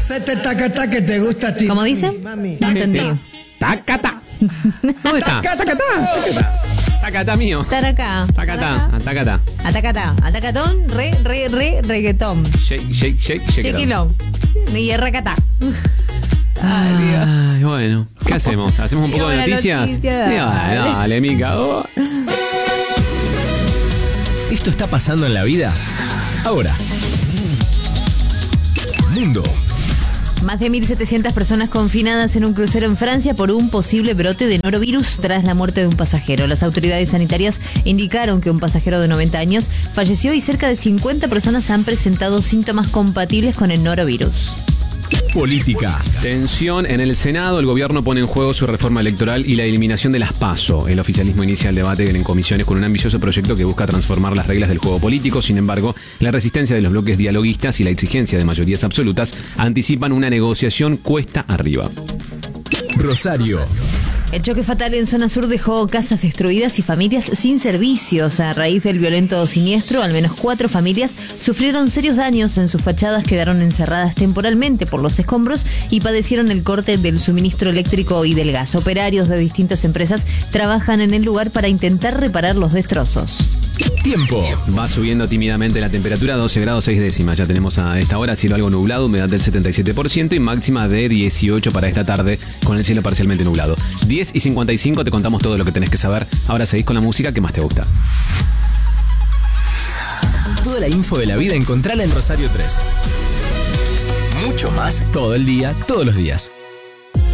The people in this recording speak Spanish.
Hacete tacatá que te gusta a ti. ¿Cómo dice? Mami. No entendí. Tacatá. ¿Dónde está? Tacatá. Tacatá mío. Taracá. Tacatá. Tacatá. Atacatá. Atacatón. Reggaetón. Shake. Chequilón. Y racatá. Ay, Dios. Ay, bueno, ¿qué hacemos? ¿Hacemos un poco de Buena noticias? noticia, dale. Dale, Mica. Oh. Esto está pasando en la vida ahora. Mundo. Más de 1.700 personas confinadas en un crucero en Francia por un posible brote de norovirus tras la muerte de un pasajero. Las autoridades sanitarias indicaron que un pasajero de 90 años falleció y cerca de 50 personas han presentado síntomas compatibles con el norovirus. Política. Tensión en el Senado. El gobierno pone en juego su reforma electoral y la eliminación de las PASO. El oficialismo inicia el debate en comisiones con un ambicioso proyecto que busca transformar las reglas del juego político. Sin embargo, la resistencia de los bloques dialoguistas y la exigencia de mayorías absolutas anticipan una negociación cuesta arriba. Rosario. El choque fatal en zona sur dejó casas destruidas y familias sin servicios. A raíz del violento siniestro, al menos 4 familias sufrieron serios daños en sus fachadas, quedaron encerradas temporalmente por los escombros y padecieron el corte del suministro eléctrico y del gas. Operarios de distintas empresas trabajan en el lugar para intentar reparar los destrozos. Tiempo. Va subiendo tímidamente la temperatura, 12 grados 6 décimas. Ya tenemos a esta hora cielo algo nublado, humedad del 77% y máxima de 18 para esta tarde con el cielo parcialmente nublado. 10:55 te contamos todo lo que tenés que saber. Ahora seguís con la música que más te gusta. Toda la info de la vida encontrala en Rosario 3. Mucho más todo el día, todos los días.